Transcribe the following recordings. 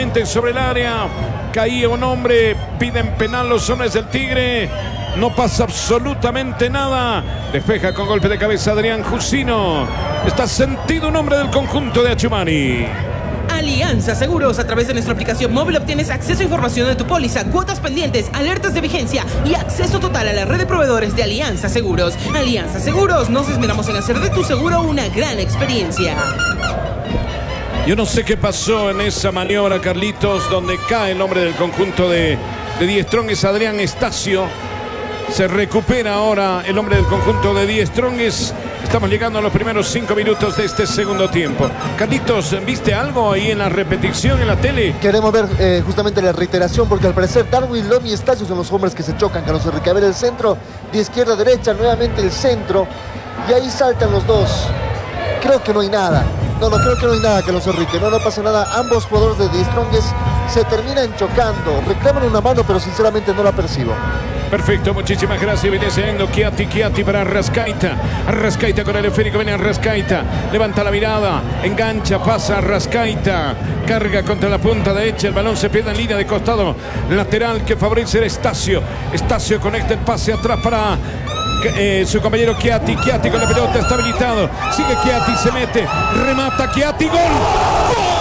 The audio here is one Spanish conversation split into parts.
directamente sobre el área. Caía un hombre, piden penal los hombres del Tigre. No pasa absolutamente nada. Despeja con golpe de cabeza Adrián Jusino. Está sentido un hombre del conjunto de Achumani. Alianza Seguros. A través de nuestra aplicación móvil obtienes acceso a información de tu póliza, cuotas pendientes, alertas de vigencia y acceso total a la red de proveedores de Alianza Seguros. Alianza Seguros, nos esmeramos en hacer de tu seguro una gran experiencia. Yo no sé qué pasó en esa maniobra, Carlitos, donde cae el hombre del conjunto de Die Strong, es Adrián Estacio. Se recupera ahora el hombre del conjunto de Die Strongest. Estamos llegando a los primeros 5 minutos de este segundo tiempo. Carlitos, ¿viste algo ahí en la repetición en la tele? Queremos ver justamente la reiteración, porque al parecer Darwin, Lom y Estacio son los hombres que se chocan. Carlos Enrique, a ver el centro, de izquierda a derecha, nuevamente el centro, y ahí saltan los dos. Creo que no hay nada. No, creo que no hay nada, Carlos Enrique. No pasa nada. Ambos jugadores de Die Strongest se terminan chocando. Reclaman una mano, pero sinceramente no la percibo. Perfecto, muchísimas gracias. Viene siguiendo Chiatti para Arrascaita. Arrascaita con el esférico, viene Arrascaita. Levanta la mirada, engancha, pasa Arrascaita. Carga contra la punta derecha, el balón se pierde en línea de costado lateral que favorece a Estacio. Estacio conecta el pase atrás para su compañero Chiatti. Chiatti con la pelota, está habilitado. Sigue Chiatti, se mete, remata Chiatti, gol. ¡Gol!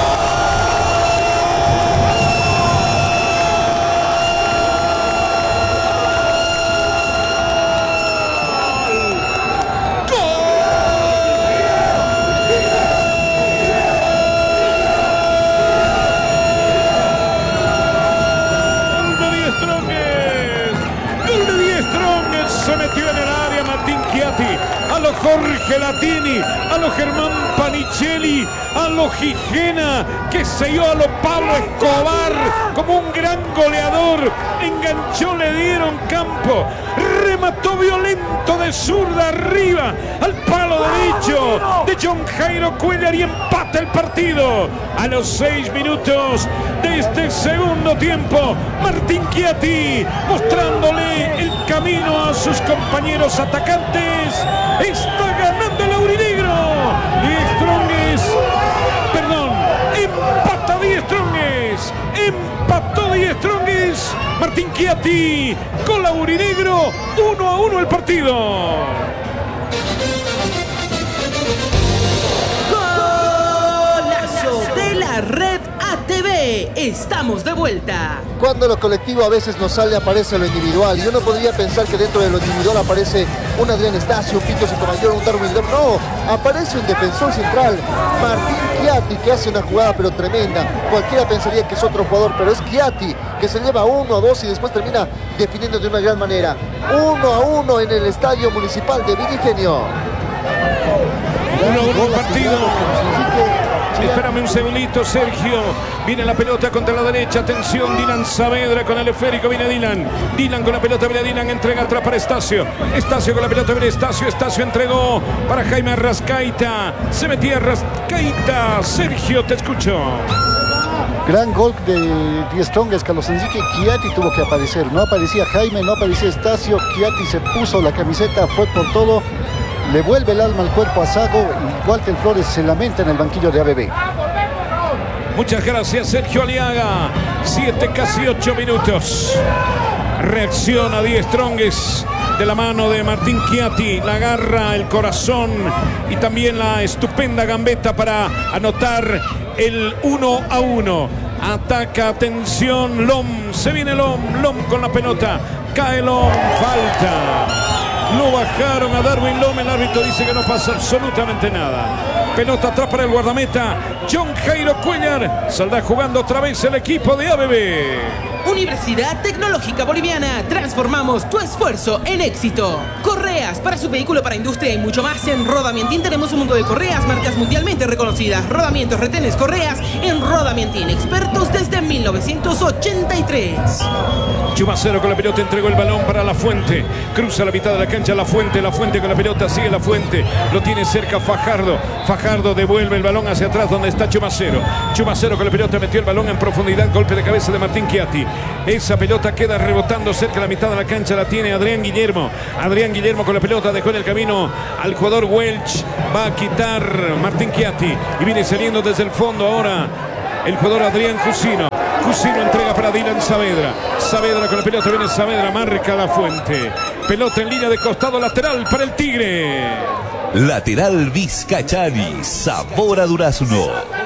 A lo Jorge Latini, a lo Germán Panicelli, a lo Gijena, que selló a lo Pablo Escobar como un gran goleador. Enganchó, le dieron campo, remató violento de zurda arriba al palo derecho de John Jairo Cuellar y empata el partido. A los 6 minutos de este segundo tiempo, Martín Chiatti mostrándole el camino a sus compañeros atacantes. Está ganando el aurinegro. Empata Die Strongest. Empató Die Strongest. Martín Chiatti con aurinegro. 1-1 el partido. Golazo de la red ATV. Estamos de vuelta. Cuando lo colectivo a veces no sale, aparece lo individual. Yo no podría pensar que dentro de lo individual aparece un Adrián Estacio, un Pito Sotomayor, un Darwin Lom. No, aparece un defensor central, Martín Chiatti, que hace una jugada pero tremenda. Cualquiera pensaría que es otro jugador, pero es Chiatti, que se lleva 1-2 y después termina definiendo de una gran manera. 1-1 en el Estadio Municipal de Virigenio. 1-1 el partido. Espérame un segundito, Sergio. Viene la pelota contra la derecha. Atención, Dylan Saavedra con el esférico. Viene Dylan. Dylan con la pelota. Viene Dylan. Entrega atrás para Estacio. Estacio con la pelota. Viene Estacio. Estacio entregó para Jaime Arrascaita. Se metía Arrascaita. Sergio, te escucho. Gran gol de Die Strongest, Carlos Enrique. Chiatti tuvo que aparecer. No aparecía Jaime, no aparecía Estacio. Chiatti se puso la camiseta, fue por todo. Le vuelve el alma al cuerpo a Sago y Walter Flores se lamenta en el banquillo de ABB. Muchas gracias, Sergio Aliaga. 7, casi 8 minutos. Reacciona Die Strongest de la mano de Martín Chiatti. La garra, el corazón y también la estupenda gambeta para anotar el 1-1. Ataca, atención, Lom. Se viene Lom. Lom con la pelota. Cae Lom. Falta. Lo bajaron a Darwin Lom. El árbitro dice que no pasa absolutamente nada. Pelota atrás para el guardameta John Jairo Cuellar. Saldrá jugando otra vez el equipo de ABB. Universidad Tecnológica Boliviana. Transformamos tu esfuerzo en éxito. Correas para su vehículo, para industria y mucho más. En Rodamientín tenemos un mundo de correas, marcas mundialmente reconocidas. Rodamientos, retenes, correas en Rodamientín. Expertos desde 1983. Chumacero con la pelota, entregó el balón para La Fuente. Cruza la mitad de la cancha La Fuente con la pelota, sigue La Fuente. Lo tiene cerca Fajardo. Fajardo devuelve el balón hacia atrás donde está Chumacero. Chumacero con la pelota, metió el balón en profundidad. Golpe de cabeza de Martín Chiatti. Esa pelota queda rebotando cerca de la mitad de la cancha. La tiene Adrián Guillermo. Adrián Guillermo con la pelota dejó en el camino al jugador Welch. Va a quitar Martín Chiatti y viene saliendo desde el fondo ahora el jugador Adrián Jusino. Jusino entrega para Dylan Saavedra. Saavedra con la pelota, viene Saavedra, marca La Fuente. Pelota en línea de costado lateral para el Tigre. Lateral Vizcachani, sabor a durazno.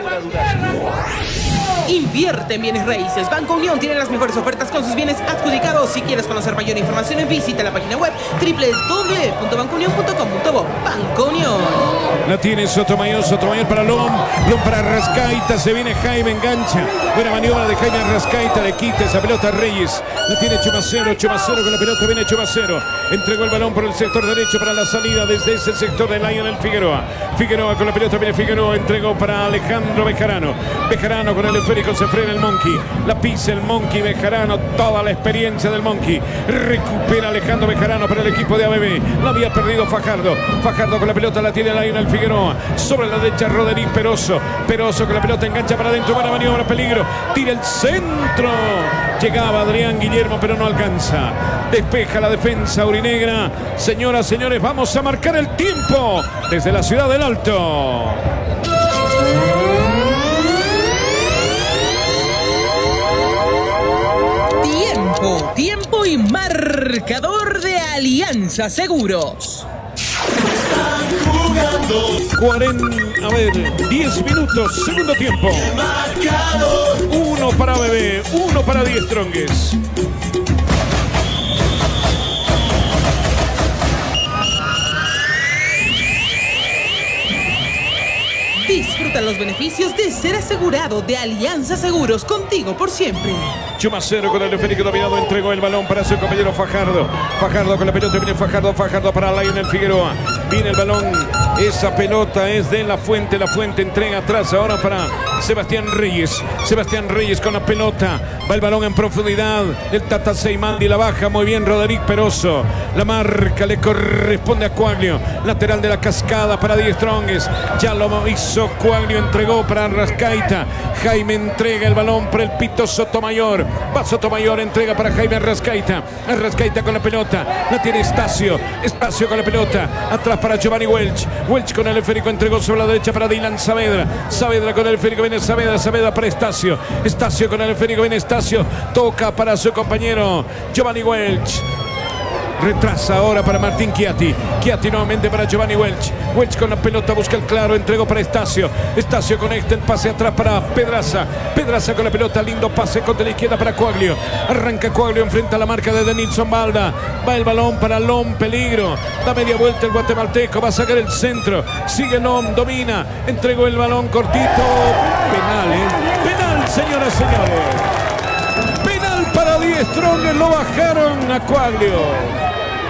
Invierte en bienes raíces. Banco Unión tiene las mejores ofertas con sus bienes adjudicados. Si quieres conocer mayor información, visita la página web www.bancounion.com.bo. Banco Unión. La tiene Sotomayor para Lom para Arrascaita, se viene Jaime, engancha. Buena maniobra de Jaime Arrascaita, le quita esa pelota a Reyes. La tiene Chumacero con la pelota, viene Chumacero. Entregó el balón por el sector derecho para la salida desde ese sector de Lionel Figueroa. Figueroa con la pelota, viene Figueroa, entregó para Alejandro Bejarano. Bejarano con el esférico, se frena el Monkey. La pisa el Monkey Bejarano, toda la experiencia del Monkey. Recupera Alejandro Bejarano para el equipo de ABB. La había perdido Fajardo. Fajardo con la pelota, la tiene Lionel Figueroa. Sobre la derecha Roderick Peroso. Peroso con la pelota, engancha para adentro, buena maniobra, peligro. Tira el centro. Llegaba Adrián Guillermo, pero no alcanza. Despeja la defensa aurinegra. Señoras, señores, vamos a marcar el tiempo desde la ciudad del Alto. Tiempo y marcador de Alianza Seguros. 10 minutos, segundo tiempo. 1 para ABB, 1 para Die Strongest. Disfruta los beneficios de ser asegurado de Alianza Seguros, contigo por siempre. Chumacero con el esférico dominado, entregó el balón para su compañero Fajardo. Fajardo con la pelota, viene Fajardo para Lionel Figueroa. Viene el balón, esa pelota es de La Fuente. La Fuente entrega atrás ahora para Sebastián Reyes. Sebastián Reyes con la pelota. Va el balón en profundidad. El Tata Seimandi la baja muy bien Roderick Peroso. La marca le corresponde a Coaglio. Lateral de la Cascada para Die Strongest. Ya lo hizo Coaglio, entregó para Arrascaita. Jaime entrega el balón para el Pito Sotomayor. Va Sotomayor, entrega para Jaime Arrascaita. Arrascaita con la pelota. La tiene Estacio. Estacio con la pelota. Atrás para Giovanni Welch. Welch con el esférico, entregó sobre la derecha para Dylan Saavedra. Saavedra con el esférico, viene Saavedra. Saavedra para Estacio. Estacio con el esférico, viene Estacio. Toca para su compañero Giovanni Welch. Retrasa ahora para Martín Chiatti. Chiatti nuevamente para Giovanni Welch. Welch con la pelota, busca el claro, entregó para Estacio. Estacio conecta el pase atrás para Pedraza. Pedraza con la pelota, lindo pase contra la izquierda para Coaglio. Arranca Coaglio, enfrenta la marca de Denilson Balda. Va el balón para Lom, peligro. Da media vuelta el guatemalteco, va a sacar el centro. Sigue Lom, domina. Entregó el balón cortito. Penal, Penal, señoras y señores. Penal para Die Strongest, lo bajaron a Coaglio.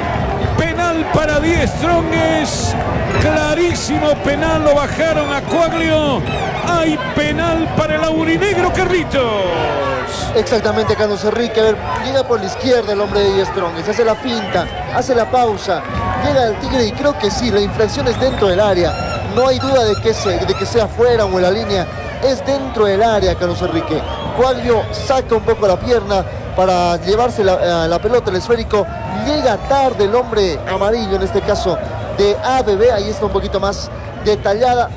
Penal para Die Strongest, clarísimo penal, lo bajaron a Coaglio. Hay penal para el aurinegro, Carlitos. Exactamente, Carlos Enrique. A ver, llega por la izquierda el hombre de Die Strongest, hace la finta, hace la pausa, llega el Tigre y creo que sí, la infracción es dentro del área. No hay duda de que sea fuera o en la línea, es dentro del área, Carlos Enrique. Coaglio saca un poco la pierna para llevarse la pelota, el esférico. Llega tarde el hombre amarillo, en este caso de ABB. Ahí está un poquito más detallada.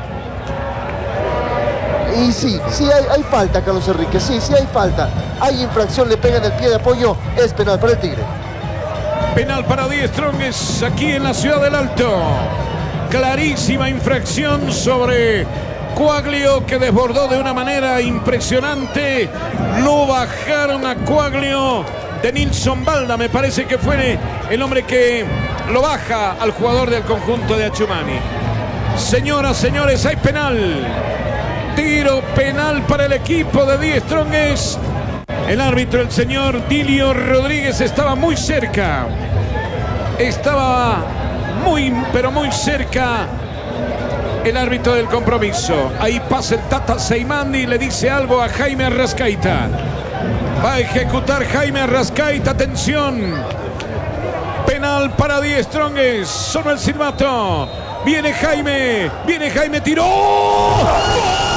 Y sí hay falta, Carlos Enrique. Sí hay falta. Hay infracción, le pega en el pie de apoyo. Es penal para el Tigre. Penal para Die Strongest aquí en la ciudad del Alto. Clarísima infracción sobre Coaglio, que desbordó de una manera impresionante. Lo bajaron a Coaglio. Denilson Balda me parece que fue el hombre que lo baja al jugador del conjunto de Achumani. Señoras, señores, hay penal. Tiro penal para el equipo de Die Strongest. El árbitro, el señor Dilio Rodríguez, estaba muy cerca. Estaba pero muy cerca el árbitro del compromiso. Ahí pasa el Tata Seimandi y le dice algo a Jaime Arrascaita. Va a ejecutar Jaime Arrascaita. Atención. Penal para Die Strongest. Sonó el silbato. Viene Jaime. Tiró. ¡Gol!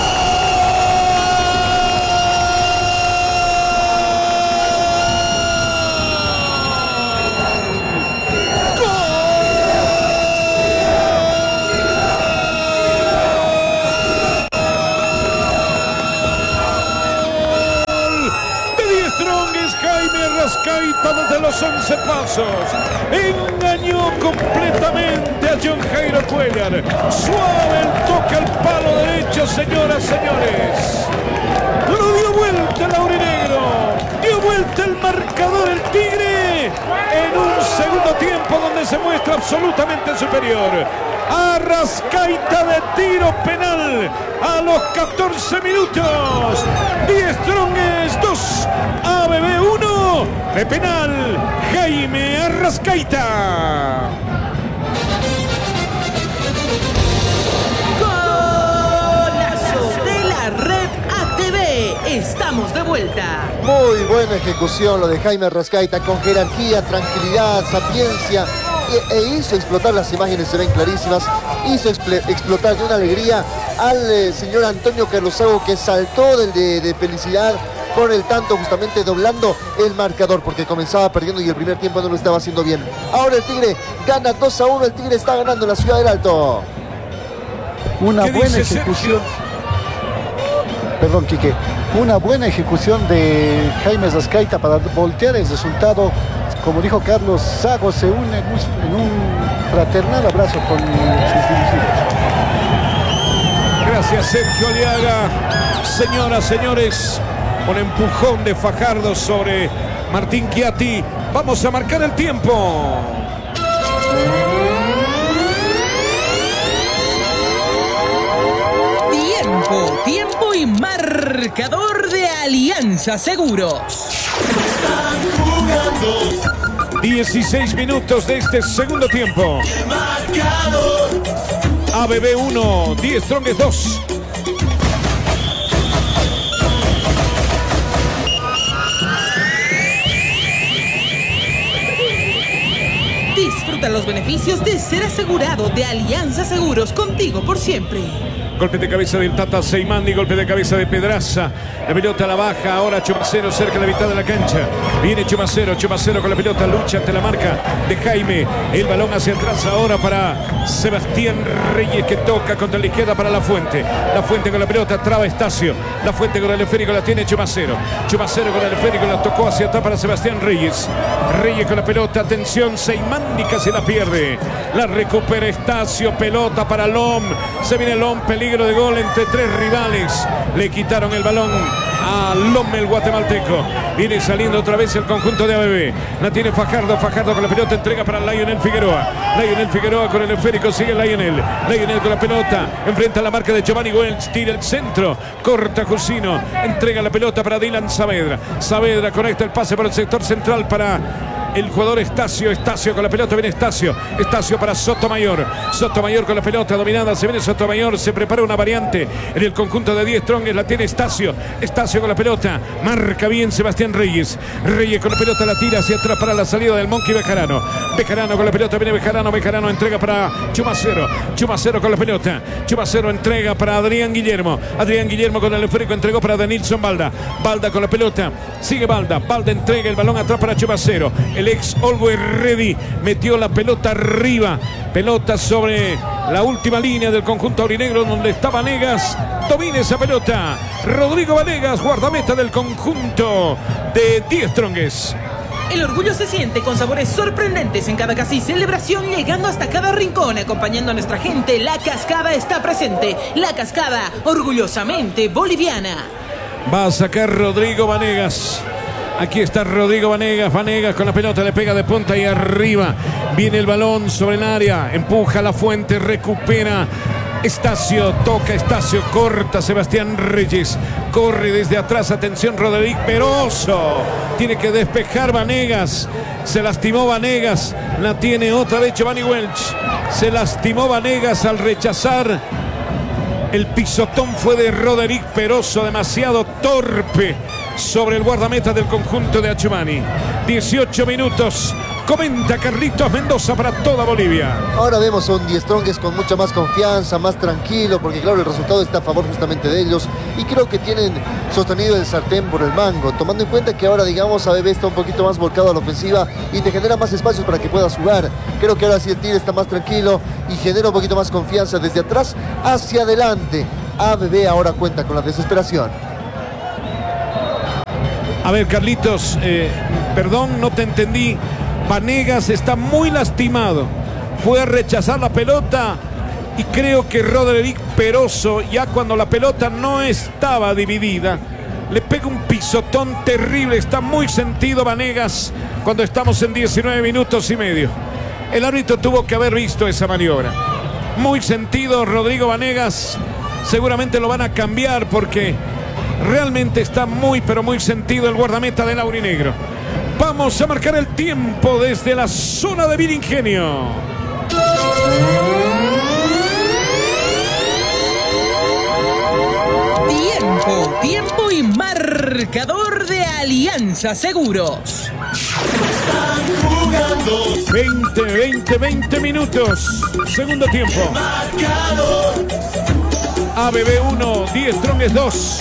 Jaime Arrascaita desde los 11 pasos. Engañó completamente a John Jairo Cuellar. Suave el toque al palo derecho, señoras, señores. Lo dio vuelta el aurinegro. Dio vuelta el marcador el Tigre en un segundo tiempo donde se muestra absolutamente superior. Arrascaita de tiro penal a los 14 minutos. Die Strongest 2, ABB 1. De penal, Jaime Arrascaita. Golazo de la Red ATV. Estamos de vuelta. Muy buena ejecución lo de Jaime Arrascaita, con jerarquía, tranquilidad, sapiencia. E hizo explotar, las imágenes se ven clarísimas, hizo explotar de una alegría al señor Antonio Carlosago, que saltó de felicidad con el tanto, justamente doblando el marcador, porque comenzaba perdiendo y el primer tiempo no lo estaba haciendo bien. Ahora el Tigre gana 2-1, el Tigre está ganando en la Ciudad del Alto. Una buena ejecución. Perdón, Quique. Una buena ejecución de Jaime Arrascaita para voltear el resultado. Como dijo Carlos, Sago se une en un fraternal abrazo con sus dirigidos. Gracias, Sergio Aliaga. Señoras, señores, un empujón de Fajardo sobre Martín Chiatti. Vamos a marcar el tiempo. Tiempo y marcador de Alianza Seguros. 16 minutos de este segundo tiempo. ABB 1, Die Strongest 2. Disfruta los beneficios de ser asegurado de Alianza Seguros, contigo por siempre. Golpe de cabeza del Tata Seimandi, golpe de cabeza de Pedraza. La pelota a la baja, ahora Chumacero cerca de la mitad de la cancha. Viene Chumacero con la pelota, lucha ante la marca de Jaime. El balón hacia atrás ahora para Sebastián Reyes, que toca contra la izquierda para La Fuente. La Fuente con la pelota, traba Estacio. La Fuente con el esférico, la tiene Chumacero. Chumacero con el esférico, la tocó hacia atrás para Sebastián Reyes. Reyes con la pelota, atención, Seimandi casi la pierde. La recupera Estacio, pelota para Lom. Se viene Lom, peligro de gol entre tres rivales. Le quitaron el balón a Lom, el guatemalteco. Viene saliendo otra vez el conjunto de ABB. La tiene Fajardo con la pelota, entrega para Lionel Figueroa con el esférico, sigue Lionel con la pelota, enfrenta la marca de Giovanni Welch, tira el centro, corta Jusino, entrega la pelota para Dylan Saavedra conecta el pase por el sector central para el jugador Estacio con la pelota, viene Estacio para Sotomayor con la pelota dominada, se viene Sotomayor, se prepara una variante en el conjunto de Die Strongest, la tiene Estacio con la pelota, marca bien Sebastián Reyes con la pelota, la tira hacia atrás para la salida del Monkey Bejarano con la pelota, viene Bejarano entrega para Chumacero con la pelota, Chumacero entrega para Adrián Guillermo con el esférico, entregó para Denilson Balda con la pelota, sigue Balda entrega el balón atrás para Chumacero. El ex Always Ready metió la pelota arriba. Pelota sobre la última línea del conjunto aurinegro donde está Vanegas. Domina esa pelota. Rodrigo Vanegas, guardameta del conjunto de Die Strongest. El orgullo se siente con sabores sorprendentes en cada casi celebración, llegando hasta cada rincón, acompañando a nuestra gente. La Cascada está presente. La Cascada, orgullosamente boliviana. Va a sacar Rodrigo Vanegas. Aquí está Rodrigo Vanegas con la pelota, le pega de punta y arriba. Viene el balón sobre el área, empuja La Fuente, recupera Estacio, toca Estacio, corta Sebastián Reyes, corre desde atrás, atención Roderick Peroso, tiene que despejar Vanegas, se lastimó Vanegas, la tiene otra vez Giovanni Welch, se lastimó Vanegas al rechazar. El pisotón fue de Roderick Peroso, demasiado torpe sobre el guardameta del conjunto de Achumani. 18 minutos. Comenta Carlitos Mendoza para toda Bolivia. Ahora vemos a un Die Strongest con mucha más confianza, más tranquilo, porque claro, el resultado está a favor justamente de ellos. Y creo que tienen sostenido el sartén por el mango, tomando en cuenta que ahora, digamos, ABB está un poquito más volcado a la ofensiva y te genera más espacios para que puedas jugar. Creo que ahora sí el Tigre está más tranquilo y genera un poquito más confianza desde atrás hacia adelante. ABB ahora cuenta con la desesperación. A ver, Carlitos, perdón, no te entendí. Vanegas está muy lastimado. Fue a rechazar la pelota y creo que Roderick Peroso, ya cuando la pelota no estaba dividida, le pega un pisotón terrible. Está muy sentido Vanegas cuando estamos en 19 minutos y medio. El árbitro tuvo que haber visto esa maniobra. Muy sentido Rodrigo Vanegas. Seguramente lo van a cambiar porque realmente está muy, pero muy sentido el guardameta del aurinegro. Vamos a marcar el tiempo desde la zona de Viringenio. Tiempo y marcador de Alianza Seguros. 20 minutos. Segundo tiempo. ABB 1, Die Strongest 2.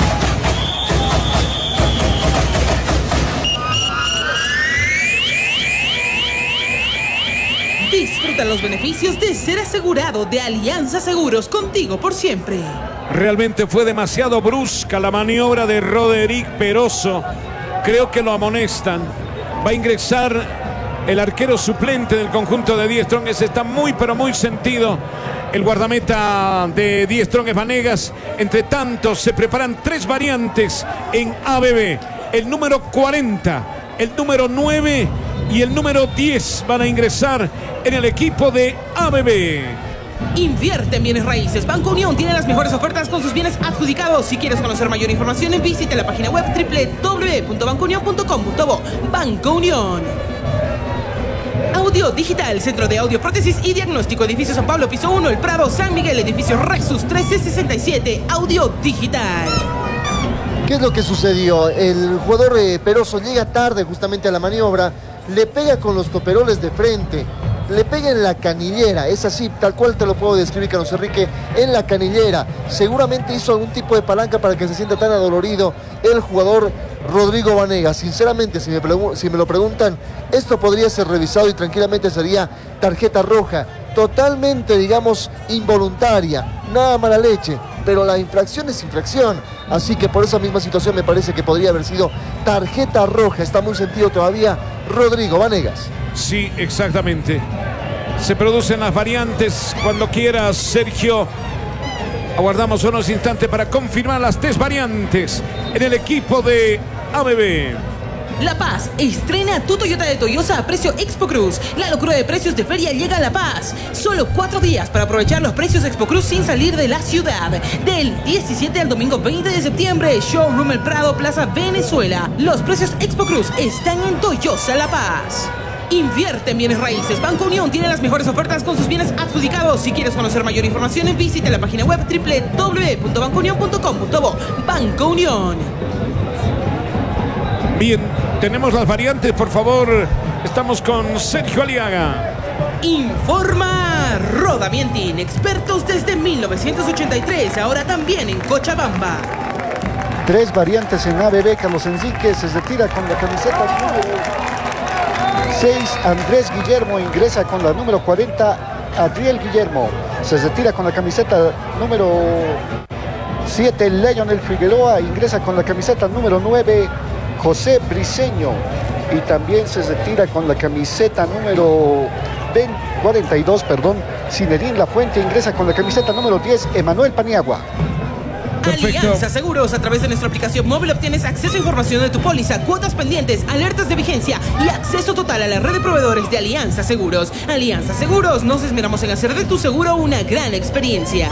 Disfruta los beneficios de ser asegurado de Alianza Seguros, contigo por siempre. Realmente fue demasiado brusca la maniobra de Roderick Peroso. Creo que lo amonestan. Va a ingresar el arquero suplente del conjunto de Die Strongest. Está muy, pero muy sentido el guardameta de Die Strongest, Vanegas. Entre tanto, se preparan 3 variantes en ABB. El número 40, el número 9 y el número 10 van a ingresar en el equipo de ABB. Invierte en bienes raíces. Banco Unión tiene las mejores ofertas con sus bienes adjudicados. Si quieres conocer mayor información, visite la página web www.bancounion.com.bo. Banco Unión. Audio Digital, Centro de Audio, Prótesis y Diagnóstico, Edificio San Pablo, Piso 1, El Prado, San Miguel, Edificio Rexus 1367. Audio Digital. ¿Qué es lo que sucedió? El jugador Peroso llega tarde justamente a la maniobra, le pega con los toperoles de frente, le pega en la canillera, es así, tal cual te lo puedo describir, Carlos Enrique, en la canillera. Seguramente hizo algún tipo de palanca para que se sienta tan adolorido el jugador Rodrigo Vanegas. Sinceramente, si me lo preguntan, esto podría ser revisado y tranquilamente sería tarjeta roja, totalmente, digamos, involuntaria, nada mala leche, pero la infracción es infracción, así que por esa misma situación me parece que podría haber sido tarjeta roja. Está muy sentido todavía Rodrigo Vanegas. Sí, exactamente. Se producen las variantes cuando quieras, Sergio. Aguardamos unos instantes para confirmar las 3 variantes en el equipo de ABB. La Paz estrena tu Toyota de Toyosa a precio Expo Cruz. La locura de precios de feria llega a La Paz. Solo 4 días para aprovechar los precios Expo Cruz sin salir de la ciudad. Del 17 al domingo 20 de septiembre, Showroom El Prado, Plaza Venezuela. Los precios Expo Cruz están en Toyosa La Paz. Invierte en bienes raíces. Banco Unión tiene las mejores ofertas con sus bienes adjudicados. Si quieres conocer mayor información, visite la página web www.bancounion.com.bo. Banco Unión. Bien, tenemos las variantes, por favor. Estamos con Sergio Aliaga. Informa Rodamientin, expertos desde 1983, ahora también en Cochabamba. 3 variantes en ABB. Carlos Enrique se retira con la camiseta número 6, Andrés Guillermo ingresa con la número 40, Adriel Guillermo se retira con la camiseta número 7, Leonel Figueroa ingresa con la camiseta número 9, José Briceño, y también se retira con la camiseta número 42, Cinerín Lafuente ingresa con la camiseta número 10, Emanuel Paniagua. Perfecto. Alianza Seguros, a través de nuestra aplicación móvil obtienes acceso a información de tu póliza, cuotas pendientes, alertas de vigencia y acceso total a la red de proveedores de Alianza Seguros. Alianza Seguros, nos esmeramos en hacer de tu seguro una gran experiencia.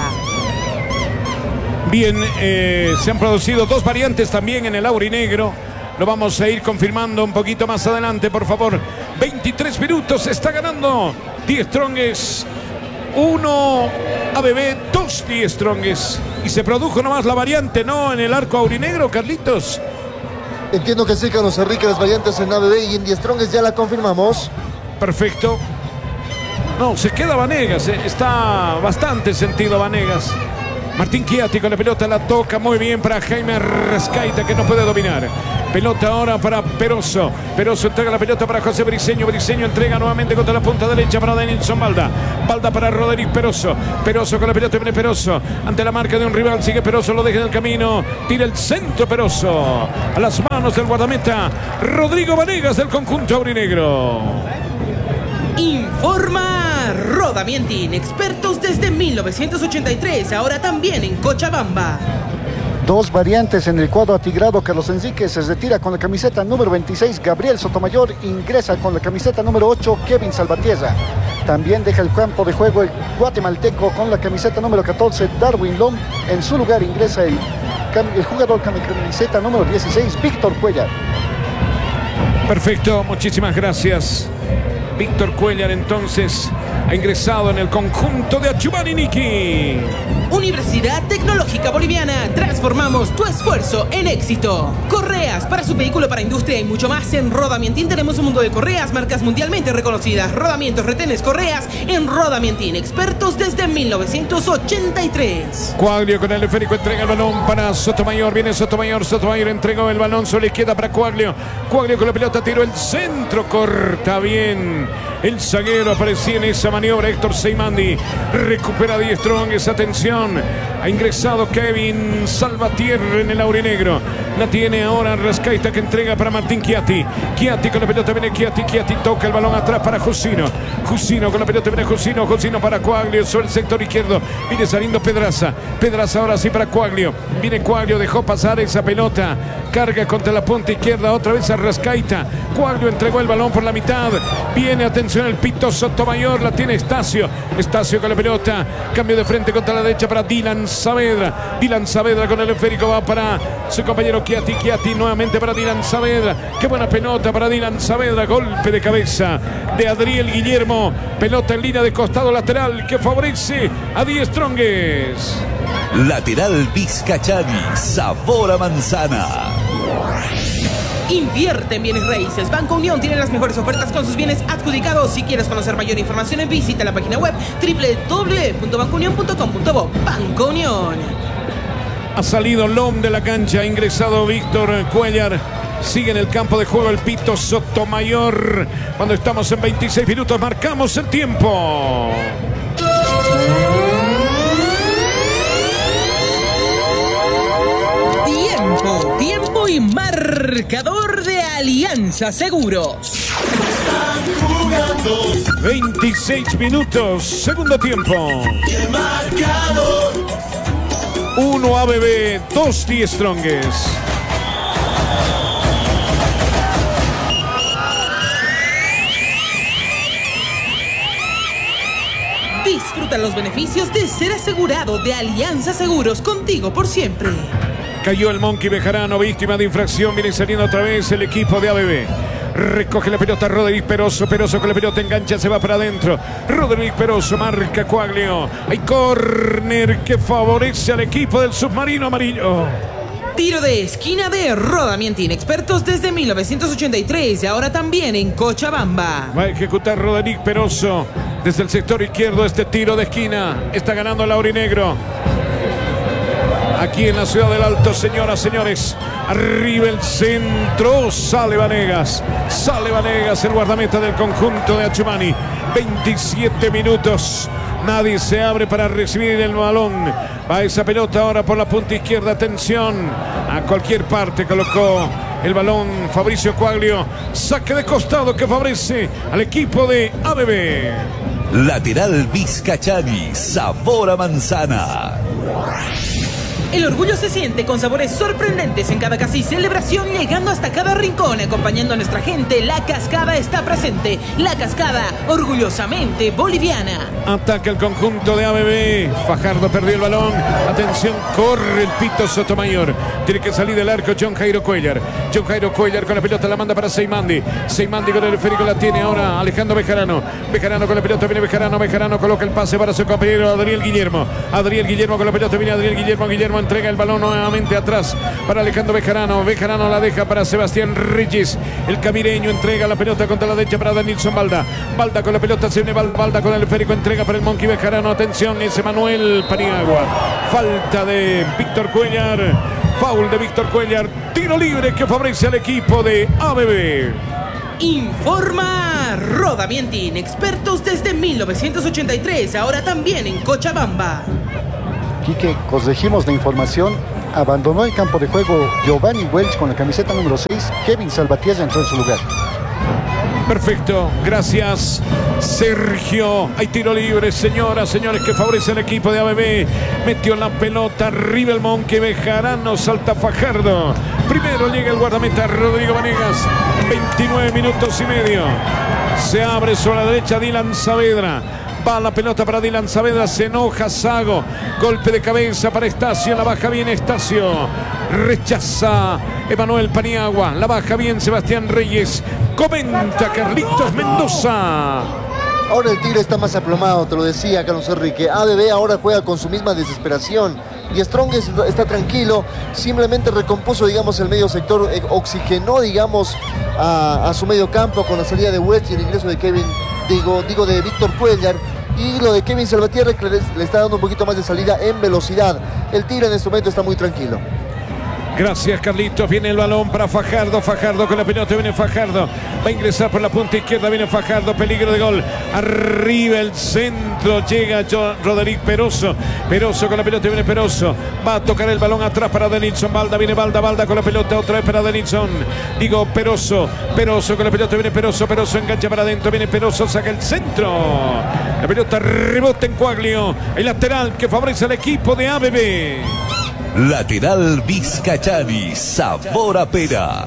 Bien, se han producido 2 variantes también en el aurinegro. Lo vamos a ir confirmando un poquito más adelante, por favor. 23 minutos, está ganando Die Strongest 1, ABB 2 Die Strongest. Y se produjo nomás la variante, ¿no? En el arco aurinegro, Carlitos. Entiendo que sí, Carlos Enrique, las variantes en ABB y en Die Strongest ya la confirmamos. Perfecto. No, se queda Vanegas, está bastante sentido Vanegas. Martín Chiatti con la pelota, la toca muy bien para Jaime Arrascaita, que no puede dominar. Pelota ahora para Peroso. Peroso entrega la pelota para José Briceño. Briceño entrega nuevamente contra la punta derecha para Denilson Balda. Balda para Roderick Peroso. Peroso con la pelota, viene Peroso. Ante la marca de un rival, sigue Peroso, lo deja en el camino. Tira el centro Peroso. A las manos del guardameta Rodrigo Vanegas del conjunto aurinegro. Informa Rodamientin, expertos desde 1983, ahora también en Cochabamba. Dos variantes en el cuadro atigrado. Carlos Enrique se retira con la camiseta número 26. Gabriel Sotomayor ingresa con la camiseta número 8. Kevin Salvatierra. También deja el campo de juego el guatemalteco con la camiseta número 14. Darwin Lom. En su lugar ingresa el jugador con la camiseta número 16. Víctor Cuellar. Perfecto, muchísimas gracias. Víctor Cuellar entonces ha ingresado en el conjunto de Achumani Niki. Universidad Tecnológica Boliviana, transformamos tu esfuerzo en éxito. Correas para su vehículo, para industria y mucho más. En Rodamientin tenemos un mundo de correas, marcas mundialmente reconocidas. Rodamientos, retenes, correas en Rodamientin, expertos desde 1983. Cuaglio con el esférico entrega el balón para Sotomayor. Viene Sotomayor, Sotomayor entregó el balón sobre la izquierda para Cuaglio. Cuaglio con la pelota tiró el centro, corta bien. El zaguero aparecía en esa maniobra. Héctor Seimandi recupera 10 Strongest. Atención, ha ingresado Kevin Salvatierra en el aurinegro. La tiene ahora Rascaita, que entrega para Martín Chiatti. Chiatti con la pelota, viene Chiatti. Chiatti toca el balón atrás para Jusino. Jusino con la pelota, viene Jusino. Jusino para Cuaglio sobre el sector izquierdo. Viene saliendo Pedraza. Pedraza ahora sí para Cuaglio. Viene Cuaglio, dejó pasar esa pelota. Carga contra la punta izquierda, otra vez a Rascaita. Cuaglio entregó el balón por la mitad. Viene, atención, el pito Sotomayor. La tiene Estacio. Estacio con la pelota. Cambio de frente contra la derecha para Dylan Saavedra. Dylan Saavedra con el esférico va para su compañero Chiatti. Chiatti nuevamente para Dylan Saavedra. Qué buena pelota para Dylan Saavedra. Golpe de cabeza de Adriel Guillermo. Pelota en línea de costado lateral que favorece a 10 Strongest. Lateral Vizcachani, sabor a manzana. Invierte en bienes raíces. Banco Unión tiene las mejores ofertas con sus bienes adjudicados. Si quieres conocer mayor información, visita la página web www.bancounion.com.bo. Banco Unión. Ha salido Lom de la cancha, ha ingresado Víctor Cuellar. Sigue en el campo de juego el pito Sotomayor. Cuando estamos en 26 minutos, marcamos el tiempo. Tiempo y marcador de Alianza Seguros. 26 minutos, segundo tiempo. 1 ABB, 2 10 Strongest. Disfruta los beneficios de ser asegurado de Alianza Seguros, contigo por siempre. Cayó el Monkey Bejarano, víctima de infracción. Viene saliendo otra vez el equipo de ABB. Recoge la pelota Roderick Peroso. Peroso con la pelota engancha, se va para adentro. Roderick Peroso marca Cuaglio. Hay córner que favorece al equipo del submarino amarillo. Tiro de esquina de Rodamientin, expertos desde 1983 y ahora también en Cochabamba. Va a ejecutar Roderick Peroso desde el sector izquierdo este tiro de esquina. Está ganando el aurinegro. Aquí en la ciudad del Alto, señoras, señores. Arriba el centro. Sale Vanegas, el guardameta del conjunto de Achumani. 27 minutos. Nadie se abre para recibir el balón. Va esa pelota ahora por la punta izquierda. Atención. A cualquier parte colocó el balón Fabricio Cuaglio. Saque de costado que favorece al equipo de ABB. Lateral Vizcachani, sabor a manzana. El orgullo se siente con sabores sorprendentes en cada casa y celebración, llegando hasta cada rincón, acompañando a nuestra gente. La Cascada está presente. La Cascada, orgullosamente boliviana. Ataca el conjunto de ABB. Fajardo perdió el balón. Atención, corre el pito Sotomayor. Tiene que salir del arco John Jairo Cuellar. John Jairo Cuellar con la pelota la manda para Seimandi. Seimandi con el esférico la tiene ahora Alejandro Bejarano. Bejarano con la pelota, viene Bejarano. Bejarano coloca el pase para su compañero Adriel Guillermo. Adriel Guillermo con la pelota, viene Adriel Guillermo. Guillermo Guillermo entrega el balón nuevamente atrás para Alejandro Bejarano. Bejarano la deja para Sebastián Reyes. El camireño entrega la pelota contra la derecha para Denilson Balda. Balda con la pelota, se viene Balda con el esférico, entrega para el Monkey Bejarano. Atención, es Emanuel Paniagua. Falta de Víctor Cuellar. Foul de Víctor Cuellar. Tiro libre que favorece al equipo de ABB. Informa Rodamientin, expertos desde 1983, ahora también en Cochabamba. Quique, corregimos la información. Abandonó el campo de juego Giovanni Welch con la camiseta número 6. Kevin Salvatierra entró en su lugar. Perfecto, gracias Sergio. Hay tiro libre, señoras, señores, que favorece al equipo de ABB. Metió la pelota arriba el Monkey Bejarano, salta Fajardo. Primero llega el guardameta Rodrigo Vanegas. 29 minutos y medio. Se abre sobre la derecha Dylan Saavedra. Va la pelota para Dylan Saavedra, se enoja Sago. Golpe de cabeza para Estacio, la baja bien Estacio. Rechaza Emanuel Paniagua, la baja bien Sebastián Reyes. Comenta Carlitos Mendoza. Ahora el Tigre está más aplomado, te lo decía Carlos Enrique. ABB ahora juega con su misma desesperación. Y Strongest está tranquilo, simplemente recompuso, digamos, el medio sector, oxigenó, digamos, a su medio campo con la salida de Welch y el ingreso de Kevin, de Víctor Cuellar. Y lo de Kevin Salvatierra que le está dando un poquito más de salida en velocidad. El Tigre en este momento está muy tranquilo. Gracias, Carlitos. Viene el balón para Fajardo. Fajardo con la pelota. Viene Fajardo. Va a ingresar por la punta izquierda. Viene Fajardo. Peligro de gol. Arriba el centro. Llega Roderick Peroso. Peroso con la pelota. Viene Peroso. Va a tocar el balón atrás para Denilson Balda. Viene Balda. Balda con la pelota. Otra vez para Denilson. Digo Peroso. Peroso con la pelota. Viene Peroso. Peroso engancha para adentro. Viene Peroso. Saca el centro. La pelota rebota en Coaglio. El lateral que favorece al equipo de ABB. Lateral Vizcachani, sabor a pera.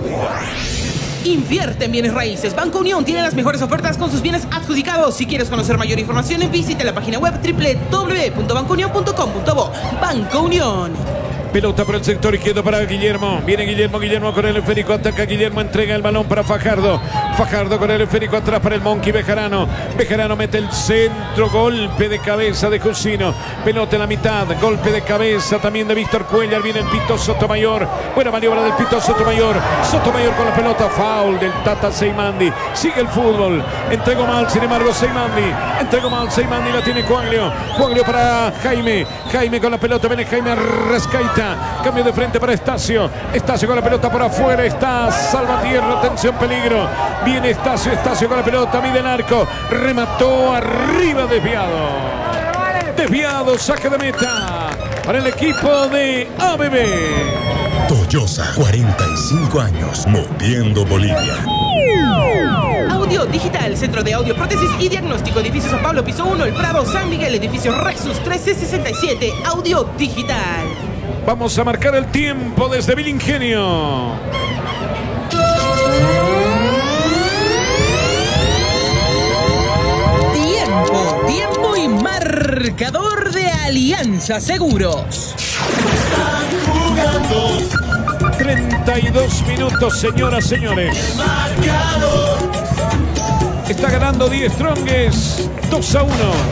Invierte en bienes raíces. Banco Unión tiene las mejores ofertas con sus bienes adjudicados. Si quieres conocer mayor información, visite la página web www.bancounion.com.bo. Banco Unión. Pelota por el sector izquierdo para Guillermo. Viene Guillermo con el esférico. Ataca Guillermo. Entrega el balón para Fajardo. Fajardo con el esférico atrás para el Monkey Bejarano. Bejarano mete el centro. Golpe de cabeza de Jusino. Pelota en la mitad. Golpe de cabeza también de Víctor Cuellar. Viene el Pito Sotomayor. Buena maniobra del Pito Sotomayor. Sotomayor con la pelota. Foul del Tata Seimandi. Sigue el fútbol. Entregó mal, sin embargo, Seimandi. La tiene Coaglio. Coaglio para Jaime. Jaime con la pelota. Viene Jaime Rascaita. Cambio de frente para Estacio. Estacio con la pelota por afuera. Está Salvatierra. Atención, peligro. Viene Estacio. Estacio con la pelota. Mide el arco. Remató arriba. Desviado. Saque de meta para el equipo de ABB. Toyosa, 45 años, moviendo Bolivia. Audio Digital, Centro de Audio, Prótesis y Diagnóstico, Edificio San Pablo, Piso 1, El Prado, San Miguel, Edificio Rexus 1367, Audio Digital. Vamos a marcar el tiempo desde Vilingenio. Tiempo y marcador de Alianza Seguros. 32 minutos, señoras, señores. Está ganando Die Strongest 2-1.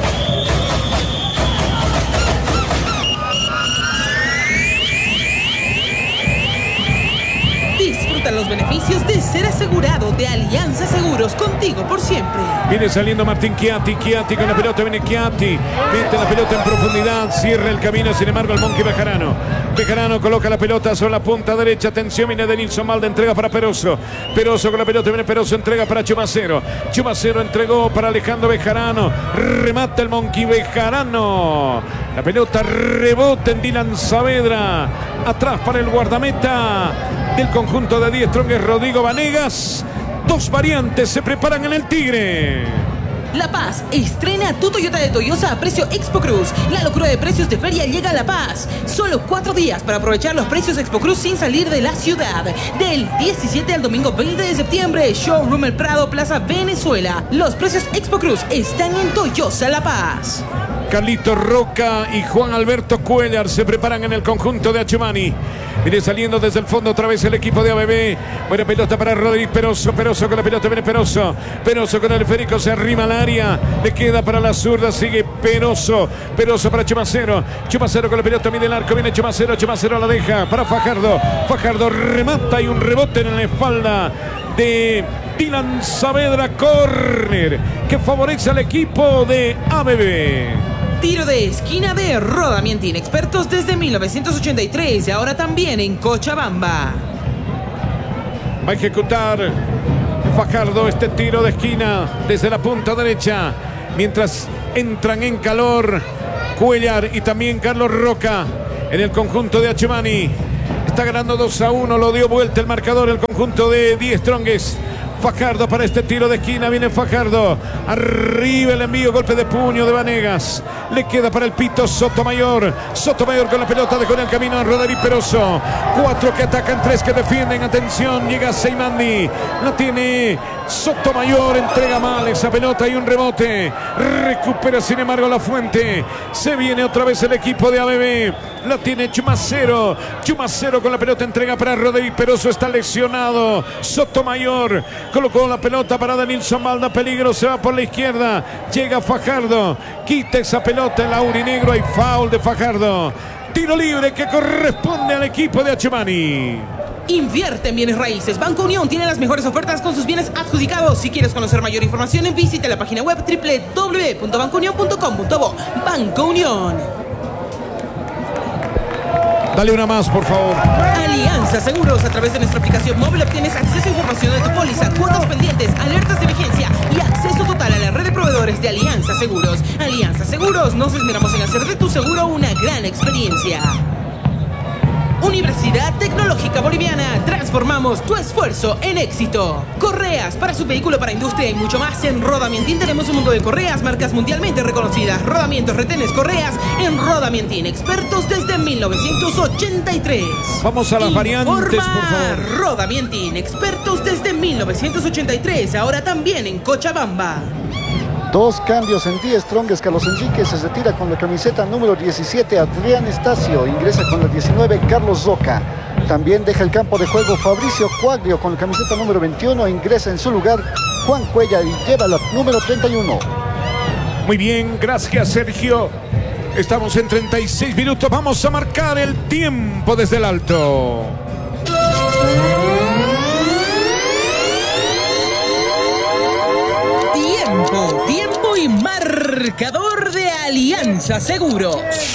Disfruta los beneficios de ser asegurado de Alianza Seguros, contigo por siempre. Viene saliendo Martín Chiatti con la pelota, viene Chiatti, mete la pelota en profundidad, cierra el camino, sin embargo el Monkey Bejarano. Bejarano coloca la pelota sobre la punta derecha, atención, viene Denilson Balda, entrega para Peroso. Peroso con la pelota, viene Peroso, entrega para Chumacero. Chumacero entregó para Alejandro Bejarano, remata el Monkey Bejarano. La pelota rebota en Dylan Saavedra, atrás para el guardameta del conjunto de Die Strongest, Rodrigo Vanegas. Dos variantes se preparan en el Tigre. La Paz estrena tu Toyota de Toyosa a precio Expo Cruz. La locura de precios de feria llega a La Paz. Solo 4 días para aprovechar los precios Expo Cruz sin salir de la ciudad. Del 17 al domingo 20 de septiembre, Showroom El Prado, Plaza Venezuela. Los precios Expo Cruz están en Toyosa La Paz. Carlito Roca y Juan Alberto Cuellar se preparan en el conjunto de Achumani. Viene saliendo desde el fondo otra vez el equipo de ABB. Buena pelota para Rodríguez Peroso. Peroso con la pelota, viene Peroso. Peroso con el esférico, se arrima al área. Le queda para la zurda, sigue Peroso. Peroso para Chumacero. Chumacero con la pelota, mide el arco, viene Chumacero. Chumacero la deja para Fajardo. Fajardo remata y un rebote en la espalda de Dylan Saavedra. Córner que favorece al equipo de ABB. Tiro de esquina de Rodamientín, expertos desde 1983 y ahora también en Cochabamba. Va a ejecutar Fajardo este tiro de esquina desde la punta derecha. Mientras entran en calor Cuellar y también Carlos Roca en el conjunto de Achumani. Está ganando 2-1, lo dio vuelta el marcador el conjunto de Die Strongest. Fajardo para este tiro de esquina, viene Fajardo, arriba el envío, golpe de puño de Vanegas, le queda para el pito Sotomayor. Sotomayor con la pelota, dejó en el camino a Roderick Peroso. 4 que atacan, 3 que defienden, atención, llega Seymandi, la tiene Sotomayor, entrega mal esa pelota y un rebote, recupera sin embargo La Fuente. Se viene otra vez el equipo de ABB, la tiene Chumacero. Chumacero con la pelota, entrega para Roderick Peroso, está lesionado Sotomayor. Colocó la pelota para Denilson Balda, peligro, se va por la izquierda, llega Fajardo, quita esa pelota en la aurinegro, hay foul de Fajardo. Tiro libre que corresponde al equipo de Achumani. Invierte en bienes raíces. Banco Unión tiene las mejores ofertas con sus bienes adjudicados. Si quieres conocer mayor información, visite la página web www.bancounion.com.bo. Banco Unión. Dale una más, por favor. Alianza Seguros. A través de nuestra aplicación móvil obtienes acceso a información de tu póliza, cuotas pendientes, alertas de vigencia y acceso total a la red de proveedores de Alianza Seguros. Alianza Seguros, nos esmeramos en hacer de tu seguro una gran experiencia. Universidad Tecnológica Boliviana. Transformamos tu esfuerzo en éxito. Correas para su vehículo, para industria y mucho más. En Rodamientín tenemos un mundo de correas, marcas mundialmente reconocidas. Rodamientos, retenes, correas en Rodamientín. Expertos desde 1983. Vamos a las variantes, por favor. Rodamientín, expertos desde 1983. Ahora también en Cochabamba. 2 cambios en Die Strongest. Carlos Enrique se retira con la camiseta número 17, Adrián Estacio ingresa con la 19, Carlos Roca. También deja el campo de juego Fabricio Cuaglio con la camiseta número 21, ingresa en su lugar Juan Cuellar y lleva la número 31. Muy bien, gracias Sergio. Estamos en 36 minutos, vamos a marcar el tiempo desde el alto. Tiempo y marcador de Alianza Seguros.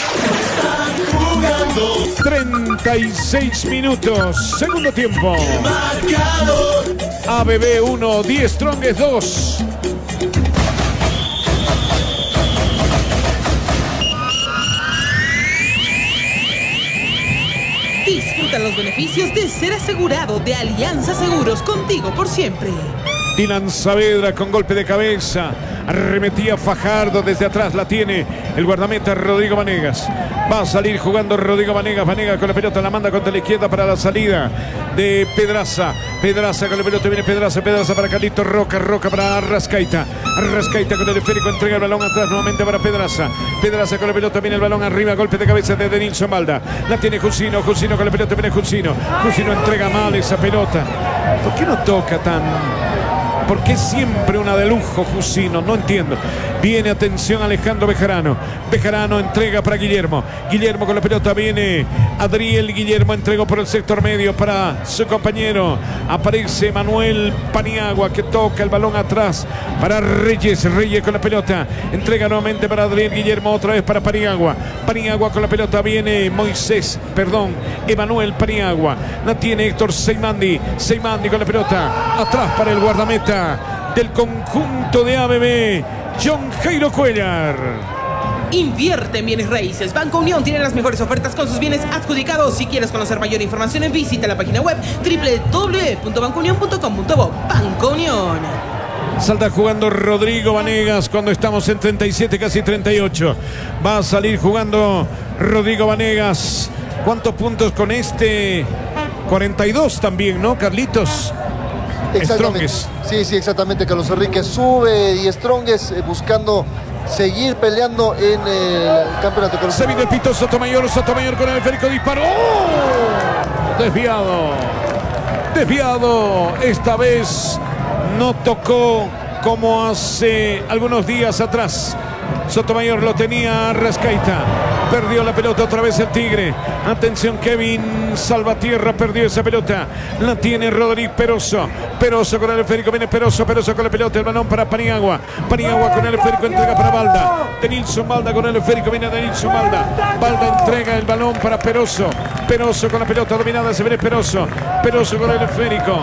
36 minutos, segundo tiempo. ABB 1, Die Strongest 2. Disfruta los beneficios de ser asegurado de Alianza Seguros, contigo por siempre. Dylan Saavedra con golpe de cabeza. Arremetía Fajardo desde atrás. La tiene el guardameta Rodrigo Vanegas. Va a salir jugando Rodrigo Vanegas. Vanegas con la pelota la manda contra la izquierda para la salida de Pedraza. Pedraza con la pelota, viene Pedraza. Pedraza para Carlito Roca. Roca para Arrascaita. Arrascaita con el esférico, entrega el balón atrás nuevamente para Pedraza. Pedraza con la pelota, viene el balón arriba. Golpe de cabeza de Denilson Balda. La tiene Jusino. Jusino con la pelota, viene Jusino. Jusino entrega mal esa pelota. ¿Por qué no toca tan...? ¿Por qué siempre una de lujo, Jusino? No entiendo. Viene, atención, Alejandro Bejarano. Bejarano entrega para Guillermo. Guillermo con la pelota, viene Adriel. Guillermo entregó por el sector medio para su compañero. Aparece Manuel Paniagua que toca el balón atrás para Reyes. Reyes con la pelota. Entrega nuevamente para Adriel. Guillermo otra vez para Paniagua. Paniagua con la pelota, viene Emanuel Paniagua. La tiene Héctor Seymandi. Seymandi con la pelota. Atrás para el guardameta del conjunto de ABB, John Jairo Cuellar. Invierte en bienes raíces. Banco Unión tiene las mejores ofertas con sus bienes adjudicados. Si quieres conocer mayor información, visita la página web www.bancounion.com.bo. Banco Unión. Salta jugando Rodrigo Vanegas cuando estamos en 37, casi 38. Va a salir jugando Rodrigo Vanegas. ¿Cuántos puntos con este? 42 también, ¿no, Carlitos? Exactamente. Strongest. Sí, exactamente. Carlos Enrique sube y Strongest buscando seguir peleando en el campeonato. Se viene el pito Sotomayor con el esférico, disparó. Desviado. Esta vez no tocó como hace algunos días atrás. Sotomayor lo tenía Arrascaita. Perdió la pelota otra vez el Tigre. Atención, Kevin Salvatierra perdió esa pelota. La tiene Roderick Peroso. Peroso con el esférico. Viene Peroso con la pelota. El balón para Paniagua. Paniagua con el esférico. Entrega para Balda. Denilson Balda con el esférico. Viene Denilson Balda. Balda entrega el balón para Peroso. Peroso con la pelota dominada. Se viene Peroso. Peroso con el esférico.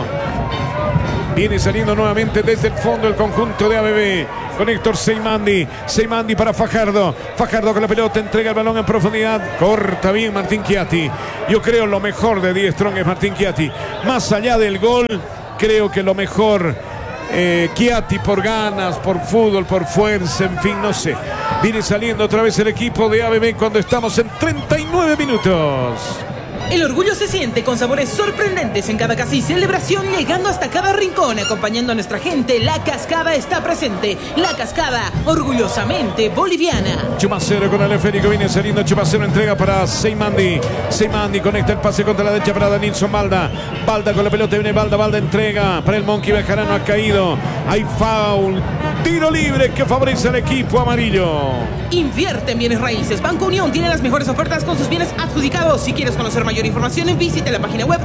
Viene saliendo nuevamente desde el fondo el conjunto de ABB. Con Héctor Seymandi. Seymandi para Fajardo. Fajardo con la pelota. Entrega el balón en profundidad. Corta bien Martín Chiatti. Yo creo lo mejor de Die Strong es Martín Chiatti. Más allá del gol, creo que lo mejor Chiatti por ganas, por fútbol, por fuerza, en fin, no sé. Viene saliendo otra vez el equipo de ABB cuando estamos en 39 minutos. El orgullo se siente con sabores sorprendentes en cada casi celebración, llegando hasta cada rincón, acompañando a nuestra gente. La Cascada está presente. La Cascada, orgullosamente boliviana. Chumacero con el esférico, viene saliendo Chumacero, entrega para Seymandi. Seymandi conecta el pase contra la derecha para Denilson Balda. Balda con la pelota, viene Balda. Balda entrega para el Monkey Bejarano, ha caído. Hay foul. Tiro libre que favorece al equipo amarillo. Invierte en bienes raíces. Banco Unión tiene las mejores ofertas con sus bienes adjudicados. Si quieres conocer mayor información, visite la página web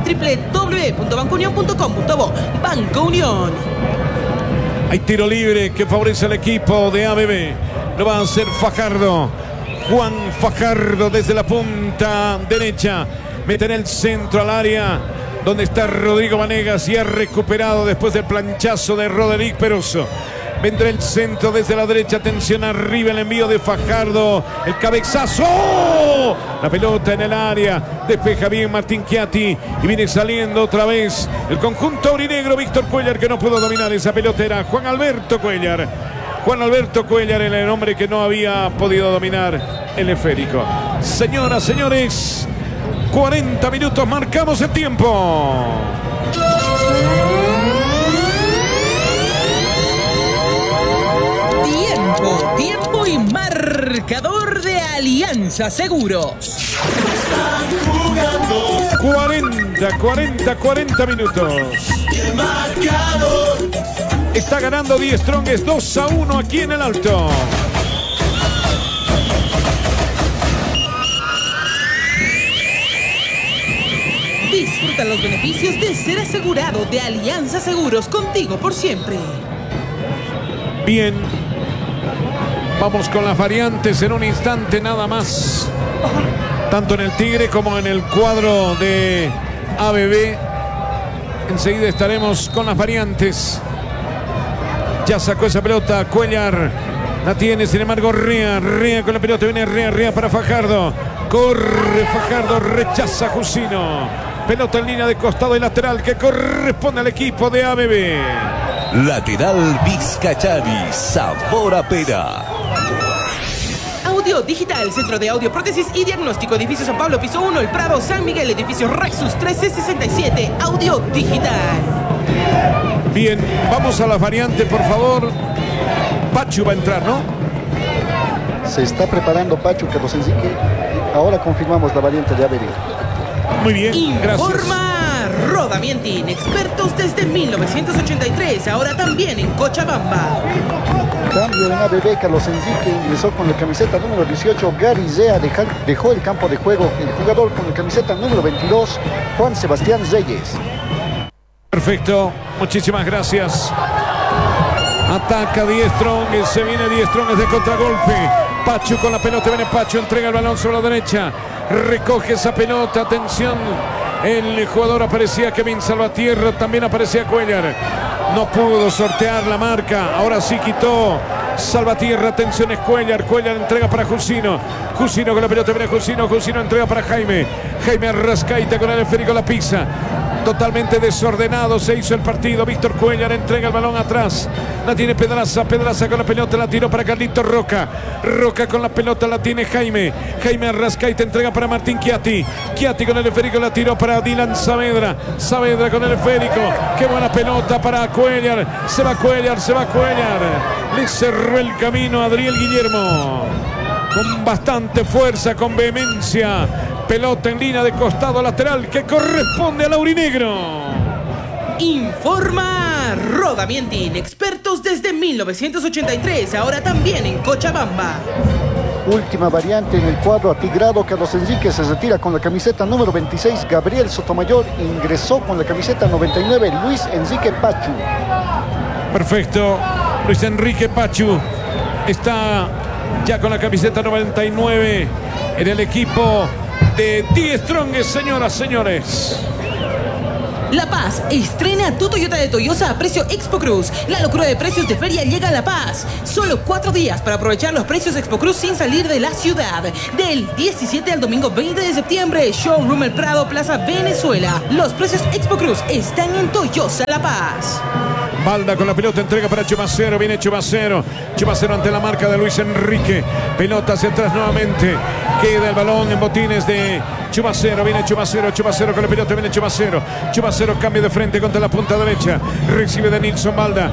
www.bancounion.com.bo. Banco Unión. Hay tiro libre que favorece al equipo de ABB. Lo va a hacer Fajardo. Juan Fajardo desde la punta derecha. Mete en el centro al área donde está Rodrigo Vanegas y ha recuperado después del planchazo de Roderick Peroso. Vendrá el centro desde la derecha. Atención arriba, el envío de Fajardo. El cabezazo. La pelota en el área. Despeja bien Martín Chiatti. Y viene saliendo otra vez el conjunto aurinegro. Víctor Cuellar, que no pudo dominar esa pelotera. Juan Alberto Cuellar. Juan Alberto Cuellar, el hombre que no había podido dominar el esférico. Señoras, señores, 40 minutos. Marcamos el tiempo. Tiempo y marcador de Alianza Seguros. 40 minutos. Está ganando Die Strong 2-1 aquí en el Alto. Disfruta los beneficios de ser asegurado de Alianza Seguros, contigo por siempre. Bien. Vamos con las variantes en un instante nada más. Tanto en el Tigre como en el cuadro de ABB. Enseguida estaremos con las variantes. Ya sacó esa pelota Cuellar. La tiene, sin embargo, Rea con la pelota. Viene Rea para Fajardo. Corre Fajardo, rechaza Jusino. Pelota en línea de costado y lateral que corresponde al equipo de ABB. Lateral Vizcachari, sabor a pera. Audio Digital, Centro de Audio, Prótesis y Diagnóstico, Edificio San Pablo, Piso 1, El Prado, San Miguel, Edificio Rexus 1367, Audio Digital. Bien, vamos a las variantes, por favor. Pachu va a entrar, ¿no? Se está preparando Pachu Carlos Enrique. Ahora confirmamos la variante de ABB. Muy bien, gracias. Informa Rodamientin, expertos desde 1983, ahora también en Cochabamba. Cambio en ABB, Carlos Enrique ingresó con la camiseta número 18, Gary Zea dejó el campo de juego. El jugador con la camiseta número 22, Juan Sebastián Reyes. Perfecto, muchísimas gracias. Ataca Die Strong, se viene Die Strong de contragolpe. Pachu con la pelota, viene Pachu, entrega el balón sobre la derecha. Recoge esa pelota, atención. El jugador aparecía Kevin Salvatierra, también aparecía Cuellar. No pudo sortear la marca, ahora sí quitó Salvatierra, atención es Cuellar. Cuellar entrega para Jusino. Jusino con la pelota, viene Jusino entrega para Jaime. Jaime Arrascaita con el esférico, la pisa. Totalmente desordenado se hizo el partido. Víctor Cuellar entrega el balón atrás. La tiene Pedraza. Pedraza con la pelota. La tiró para Carlitos Roca. Roca con la pelota. La tiene Jaime. Jaime Arrascaita entrega para Martín Chiatti. Chiatti con el esférico. La tiró para Dylan Saavedra. Saavedra con el esférico. Qué buena pelota para Cuellar. Se va Cuellar. Se va Cuellar. Le cerró el camino a Adriel Guillermo. Con bastante fuerza, con vehemencia. Pelota en línea de costado lateral que corresponde al aurinegro. Informa Rodamientin, expertos desde 1983, ahora también en Cochabamba. Última variante en el cuadro atigrado. Carlos Enrique se retira con la camiseta número 26. Gabriel Sotomayor ingresó con la camiseta 99. Luis Enrique Pachu. Perfecto. Luis Enrique Pachu está ya con la camiseta 99 en el equipo de Die Strongest, señoras, señores. La Paz estrena tu Toyota de Toyosa a precio Expo Cruz. La locura de precios de feria llega a La Paz. Solo 4 días para aprovechar los precios Expo Cruz sin salir de la ciudad. Del 17 al domingo 20 de septiembre, Showroom El Prado, Plaza Venezuela. Los precios Expo Cruz están en Toyosa La Paz. Balda con la pelota, entrega para Chumacero, viene Chumacero. Chumacero ante la marca de Luis Enrique. Pelota hacia atrás nuevamente. Queda el balón en botines de Chumacero, viene Chumacero. Chumacero con la pelota, viene Chumacero. Chumacero cambia de frente contra la punta derecha. Recibe de Nilson Balda.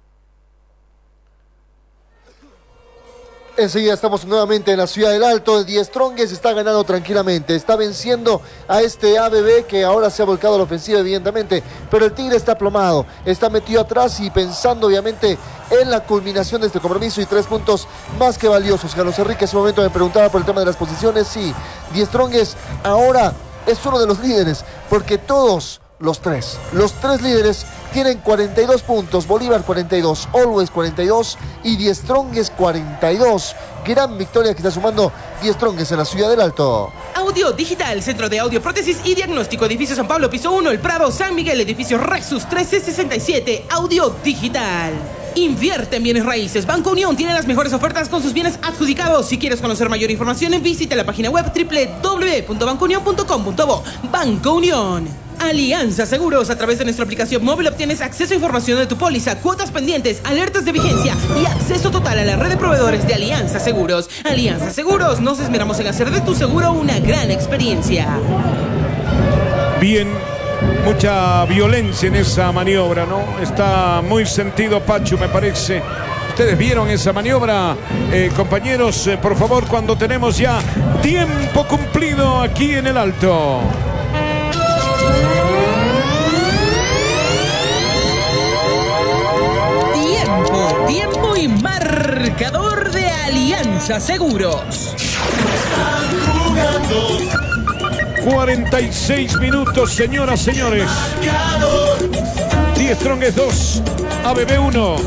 Enseguida estamos nuevamente en la ciudad del Alto. El Die Strongest está ganando tranquilamente. Está venciendo a este ABB que ahora se ha volcado a la ofensiva, evidentemente. Pero el Tigre está aplomado. Está metido atrás y pensando, obviamente, en la culminación de este compromiso y 3 puntos más que valiosos. Carlos Enrique en su momento me preguntaba por el tema de las posiciones. Sí, Die Strongest ahora es uno de los líderes porque todos los tres líderes tienen 42 puntos. Bolívar 42, Always 42 y Die Strongest 42. Gran victoria que está sumando Die Strongest en la ciudad del Alto. Audio Digital, Centro de Audio, Prótesis y Diagnóstico, Edificio San Pablo, Piso 1, El Prado, San Miguel, Edificio Rexus 1367. Audio Digital. Invierte en bienes raíces. Banco Unión tiene las mejores ofertas con sus bienes adjudicados. Si quieres conocer mayor información, visita la página web www.bancounion.com.bo. Banco Unión. Alianza Seguros. A través de nuestra aplicación móvil obtienes acceso a información de tu póliza, cuotas pendientes, alertas de vigencia y acceso total a la red de proveedores de Alianza Seguros. Alianza Seguros, nos esmeramos en hacer de tu seguro una gran experiencia. Bien, mucha violencia en esa maniobra, ¿no? Está muy sentido Pachu, me parece. ¿Ustedes vieron esa maniobra, compañeros? Por favor, cuando tenemos ya tiempo cumplido aquí en el Alto. Tiempo y marcador de Alianza Seguros. 46 minutos, señoras, señores. Die Strongest 2, ABB 1.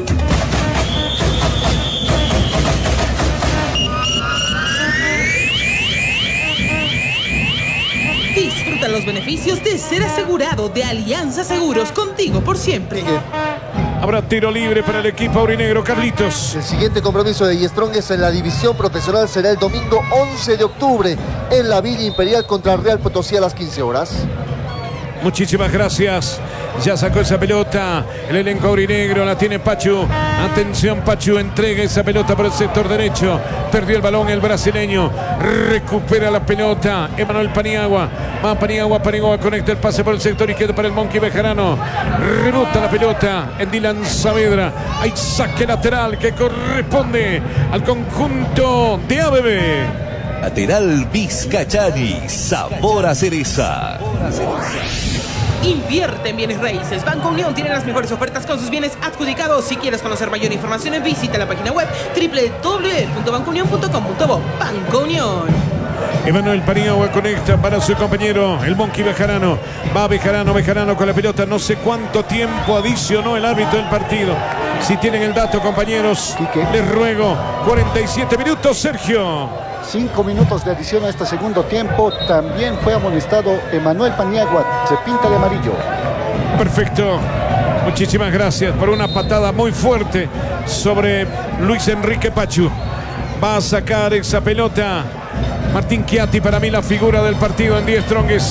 Disfruta los beneficios de ser asegurado de Alianza Seguros, contigo por siempre. Habrá tiro libre para el equipo aurinegro, Carlitos. El siguiente compromiso de Die Strongest en la división profesional será el domingo 11 de octubre en la Villa Imperial contra Real Potosí a las 15 horas. Muchísimas gracias. Ya sacó esa pelota el elenco aurinegro, la tiene Pachu. Atención, Pachu entrega esa pelota por el sector derecho. Perdió el balón el brasileño. Recupera la pelota Emanuel Paniagua. Va Paniagua, Paniagua conecta el pase por el sector izquierdo para el Monkey Bejarano. Rebota la pelota en Dylan Saavedra. Hay saque lateral que corresponde al conjunto de ABB. Lateral Vizcachani, sabor a cereza. Invierte en bienes raíces. Banco Unión tiene las mejores ofertas con sus bienes adjudicados. Si quieres conocer mayor información, visita la página web www.bancounion.com.bo. Banco Unión. Emanuel Paniagua conecta para su compañero, el Monkey Bejarano. Va Bejarano con la pelota. No sé cuánto tiempo adicionó el árbitro del partido. Si tienen el dato, compañeros, les ruego. 47 minutos, Sergio. 5 minutos de adición a este segundo tiempo. También fue amonestado Emanuel Paniagua. Se pinta de amarillo. Perfecto. Muchísimas gracias por una patada muy fuerte sobre Luis Enrique Pachu. Va a sacar esa pelota Martín Chiatti, para mí la figura del partido en Die Strongest.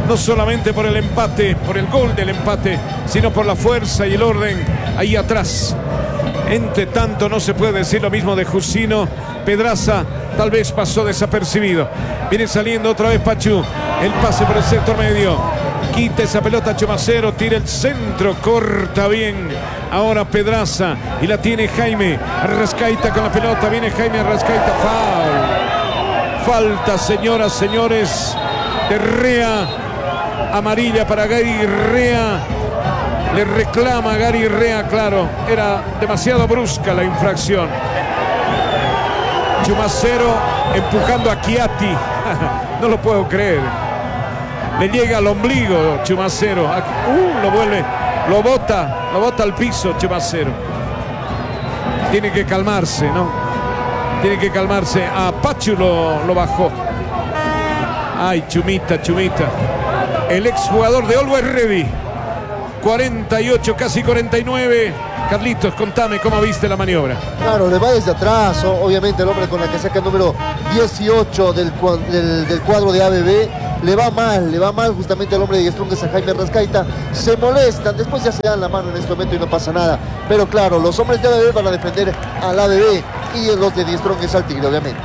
no solamente por el empate, por el gol del empate, sino por la fuerza y el orden ahí atrás. Entre tanto, no se puede decir lo mismo de Jusino. Pedraza tal vez pasó desapercibido. Viene saliendo otra vez Pachu. El pase por el sector medio. Quita esa pelota Chumacero, tira el centro, corta bien. Ahora Pedraza y la tiene Jaime Arrascaita con la pelota. Viene Jaime Arrascaita, foul. Falta, señoras, señores, de Rea. Amarilla para Gary Rea. Le reclama Gary Rea, claro. Era demasiado brusca la infracción. Chumacero empujando a Chiatti. No lo puedo creer. Le llega al ombligo Chumacero. Lo vuelve, lo bota al piso Chumacero. Tiene que calmarse, ¿no? Tiene que calmarse. A Pachu lo bajó. Ay, Chumita. El exjugador de Always Ready. 48, casi 49. Carlitos, contame cómo viste la maniobra. Claro, le va desde atrás, obviamente el hombre con la que saca el número 18 del cuadro de ABB. Le va mal justamente el hombre de Die Strongest, a Jaime Arrascaita. Se molestan, después ya se dan la mano en este momento y no pasa nada. Pero claro, los hombres de ABB van a defender al ABB y los de Die Strongest al Tigre, obviamente.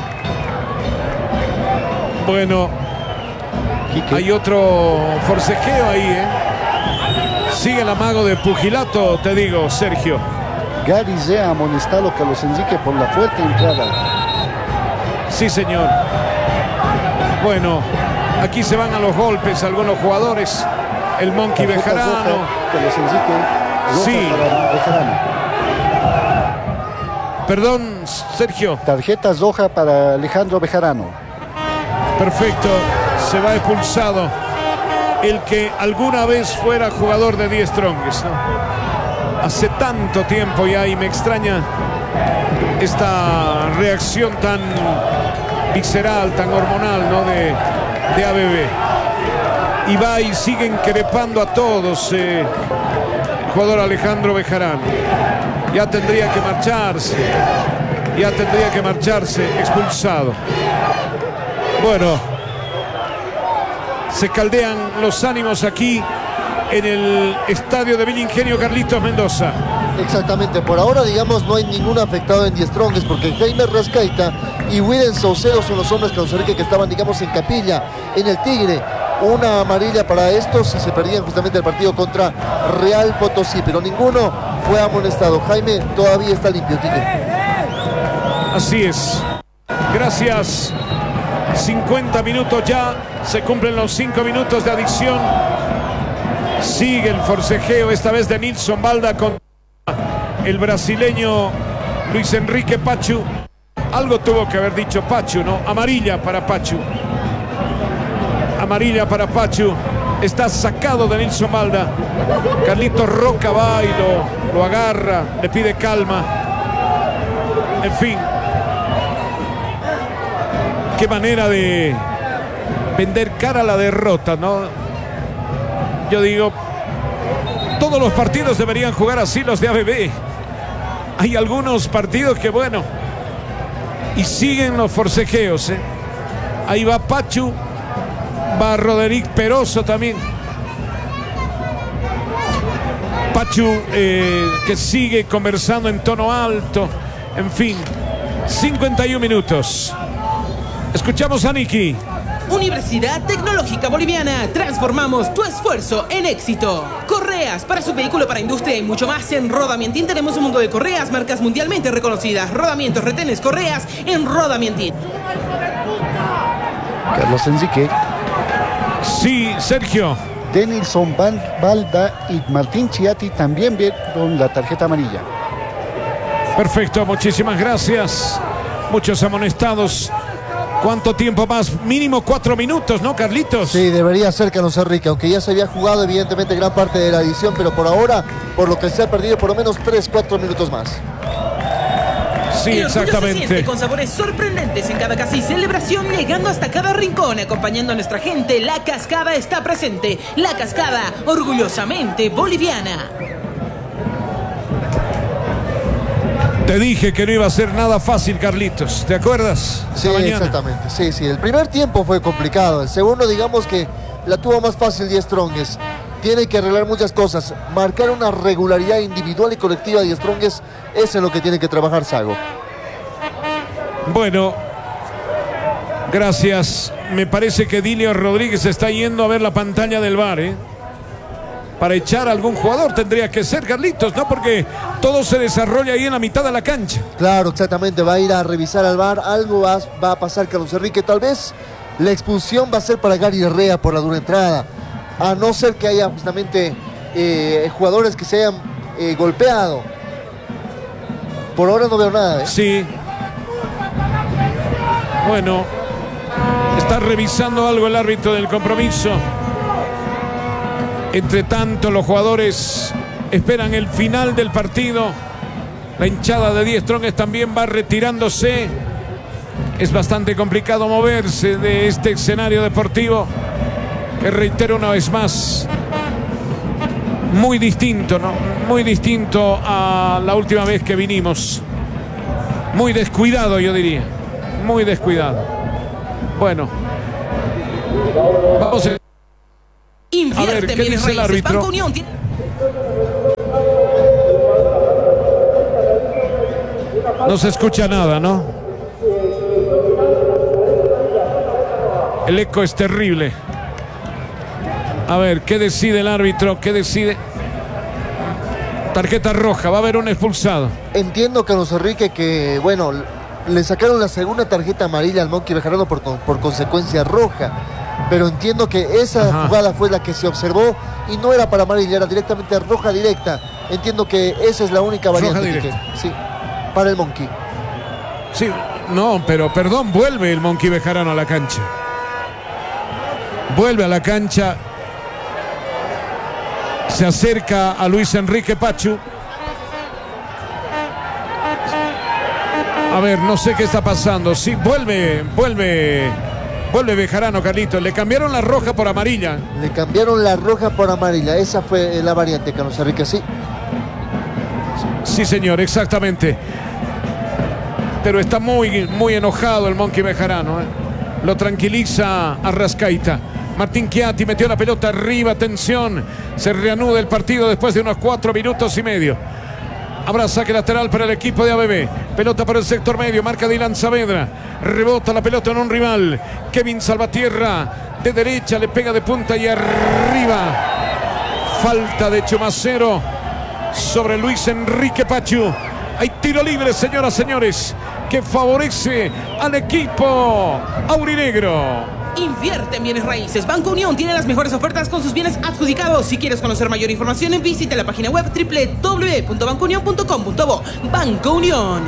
Bueno, hay otro forcejeo ahí, ¿eh? Sigue el amago de pugilato, te digo, Sergio. Gary Rea ha amonestado a Carlos Enrique por la fuerte entrada. Sí, señor. Bueno, aquí se van a los golpes algunos jugadores. El Monkey Bejarano. Carlos Enrique, roja sí. para Bejarano. Perdón, Sergio. Tarjeta roja para Alejandro Bejarano. Perfecto, se va expulsado el que alguna vez fuera jugador de Die Strongest, ¿no? Hace tanto tiempo ya, y me extraña esta reacción tan visceral, tan hormonal, ¿no? de ABB. Y va y siguen crepando a todos el jugador Alejandro Bejarano. Ya tendría que marcharse, expulsado. Bueno, se caldean los ánimos aquí en el estadio de Villa Ingenio, Carlitos Mendoza. Exactamente, por ahora digamos no hay ningún afectado en Die Strongest, porque Jaime Arrascaita y William Saucedo son los hombres que estaban digamos en capilla en el Tigre. Una amarilla para estos si se perdían justamente el partido contra Real Potosí, pero ninguno fue amonestado. Jaime todavía está limpio, Tigre. Así es. Gracias. 50 minutos ya. Se cumplen los 5 minutos de adición. Sigue el forcejeo, esta vez de Nilson Balda con el brasileño Luis Enrique Pachu. Algo tuvo que haber dicho Pachu, ¿no? Amarilla para Pachu. Amarilla para Pachu. Está sacado de Nilson Balda. Carlitos Roca va y lo agarra, le pide calma. En fin. Qué manera de vender cara a la derrota, ¿no? Yo digo, todos los partidos deberían jugar así los de ABB. Hay algunos partidos que, bueno, y siguen los forcejeos, ¿eh? Ahí va Pachu, va Roderick Peroso también. Pachu que sigue conversando en tono alto. En fin, 51 minutos. Escuchamos a Niki. Universidad Tecnológica Boliviana. Transformamos tu esfuerzo en éxito. Correas para su vehículo, para industria y mucho más. En Rodamientín tenemos un mundo de correas, marcas mundialmente reconocidas. Rodamientos, retenes, correas en Rodamientín. Carlos Enrique. Sí, Sergio. Denilson Balda y Martín Chiatti también vieron la tarjeta amarilla. Perfecto, muchísimas gracias. Muchos amonestados. ¿Cuánto tiempo más? Mínimo 4 minutos, ¿no, Carlitos? Sí, debería ser, Carlos Enrique, aunque ya se había jugado evidentemente gran parte de la edición, pero por ahora, por lo que se ha perdido, por lo menos 3-4 minutos más. Sí, el exactamente. Se siente con sabores sorprendentes en cada casa y celebración, llegando hasta cada rincón, acompañando a nuestra gente. La Cascada está presente. La Cascada, orgullosamente boliviana. Te dije que no iba a ser nada fácil, Carlitos. ¿Te acuerdas? Sí, exactamente. Sí. El primer tiempo fue complicado. El segundo, digamos que la tuvo más fácil Die Strongest. Tiene que arreglar muchas cosas. Marcar una regularidad individual y colectiva de Die Strongest, eso es lo que tiene que trabajar Sago. Bueno, gracias. Me parece que Dilio Rodríguez está yendo a ver la pantalla del VAR, para echar a algún jugador tendría que ser Carlitos, ¿no? Porque todo se desarrolla ahí en la mitad de la cancha. Claro, exactamente, va a ir a revisar al VAR, algo va a pasar Carlos Enrique, tal vez la expulsión va a ser para Gary Herrera por la dura entrada, a no ser que haya justamente jugadores que se hayan golpeado. Por ahora no veo nada. Sí. Bueno, está revisando algo el árbitro del compromiso. Entre tanto, los jugadores esperan el final del partido. La hinchada de Die Strongest también va retirándose. Es bastante complicado moverse de este escenario deportivo, que reitero una vez más, muy distinto, ¿no? Muy distinto a la última vez que vinimos. Muy descuidado, yo diría. Muy descuidado. Bueno, vamos a... Invierte, a ver, ¿qué dice el árbitro? Banco Unión tiene... No se escucha nada, ¿no? El eco es terrible. A ver, ¿qué decide el árbitro? ¿Qué decide? Tarjeta roja, va a haber un expulsado. Entiendo, Carlos Enrique, que, bueno, le sacaron la segunda tarjeta amarilla al Monkey Bejarano por consecuencia roja. Pero entiendo que esa jugada fue la que se observó y no era para amarilla, era directamente roja directa. Entiendo que esa es la única variante. Sí, para el Monkey. Sí, no, pero perdón, vuelve el Monkey Bejarano a la cancha. Vuelve a la cancha. Se acerca a Luis Enrique Pachu. A ver, no sé qué está pasando. Sí, vuelve Bejarano, Carlitos. Le cambiaron la roja por amarilla. Le cambiaron la roja por amarilla. Esa fue la variante, Carlos Enrique, sí. Sí, señor, exactamente. Pero está muy enojado el Monkey Bejarano. Lo tranquiliza Arrascaita. Martín Chiatti metió la pelota arriba, atención. Se reanuda el partido después de unos 4 minutos y medio. Habrá saque lateral para el equipo de ABB. Pelota para el sector medio, marca Dylan Saavedra. Rebota la pelota en un rival. Kevin Salvatierra de derecha, le pega de punta y arriba. Falta de Chumacero sobre Luis Enrique Pachu. Hay tiro libre, señoras, señores, que favorece al equipo aurinegro. Invierte en bienes raíces. Banco Unión tiene las mejores ofertas con sus bienes adjudicados. Si quieres conocer mayor información, visita la página web www.bancounion.com.bo. Banco Unión.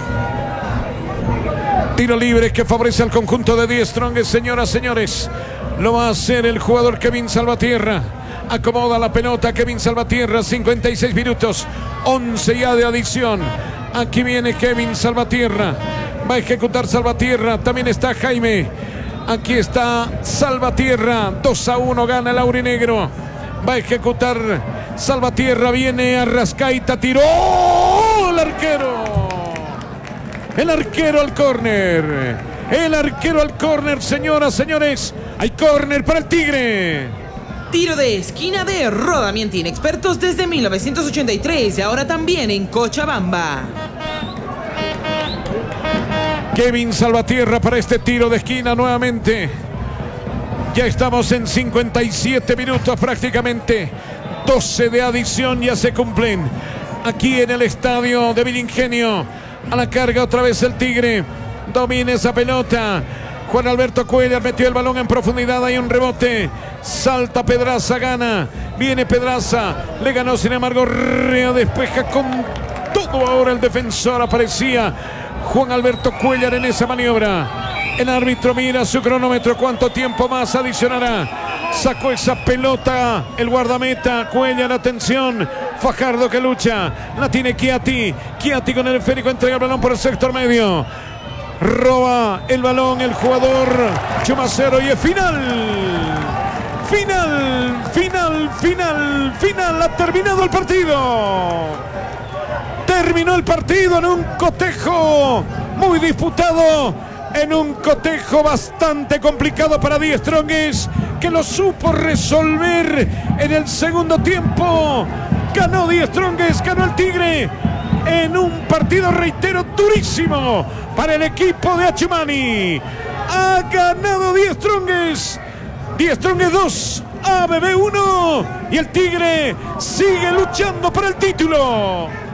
Tiro libre que favorece al conjunto de Die Strongest, señoras, señores. Lo va a hacer el jugador Kevin Salvatierra. Acomoda la pelota Kevin Salvatierra. 56 minutos. 11 ya de adición. Aquí viene Kevin Salvatierra. Va a ejecutar Salvatierra. También está Jaime. Aquí está Salvatierra. 2-1 gana el aurinegro. Va a ejecutar Salvatierra. Viene Arrascaita. Tiró el arquero. El arquero al córner. El arquero al córner, señoras, señores. Hay córner para el Tigre. Tiro de esquina de Rodamientin. Expertos desde 1983 y ahora también en Cochabamba. Kevin Salvatierra para este tiro de esquina nuevamente. Ya estamos en 57 minutos prácticamente. 12 de adición ya se cumplen. Aquí en el estadio de Vilingenio. A la carga otra vez el Tigre. Domina esa pelota. Juan Alberto Cuellar metió el balón en profundidad. Hay un rebote. Salta Pedraza, gana. Viene Pedraza. Le ganó sin embargo Rea. Despeja con todo ahora el defensor. Aparecía Juan Alberto Cuellar en esa maniobra. El árbitro mira su cronómetro. ¿Cuánto tiempo más adicionará? Sacó esa pelota el guardameta Cuellar. Atención. Fajardo que lucha. La tiene Chiatti. Chiatti con el esférico. Entrega el balón por el sector medio. Roba el balón el jugador Chumacero y es final. Final. Ha terminado el partido. Terminó el partido en un cotejo muy disputado. en un cotejo bastante complicado para Die Strongest, que lo supo resolver en el segundo tiempo. Ganó Die Strongest, ganó el Tigre en un partido, reitero, durísimo para el equipo de Achumani. Ha ganado Die Strongest. Die Strongest 2, ABB 1, y el Tigre sigue luchando por el título.